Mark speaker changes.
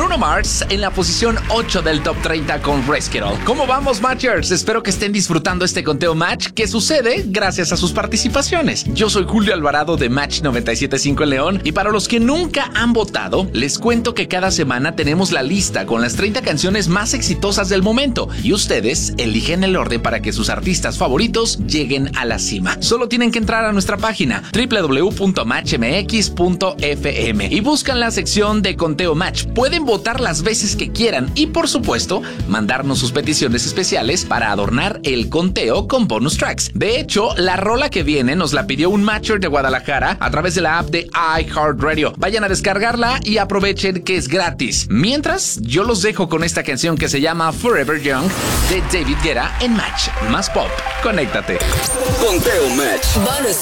Speaker 1: Bruno Mars en la posición 8 del Top 30 con Rescue. ¿Cómo vamos, Matchers? Espero que estén disfrutando este conteo Match que sucede gracias a sus participaciones. Yo soy Julio Alvarado de Match 97.5 en León y para los que nunca han votado, les cuento que cada semana tenemos la lista con las 30 canciones más exitosas del momento y ustedes eligen el orden para que sus artistas favoritos lleguen a la cima. Solo tienen que entrar a nuestra página www.matchmx.fm y buscan la sección de conteo Match. Pueden votar las veces que quieran y, por supuesto, mandarnos sus peticiones especiales para adornar el conteo con bonus tracks. De hecho, la rola que viene nos la pidió un Matcher de Guadalajara a través de la app de iHeartRadio. Vayan a descargarla y aprovechen que es gratis. Mientras, yo los dejo con esta canción que se llama Forever Young de David Guetta en Match. Más pop, conéctate.
Speaker 2: Conteo Match.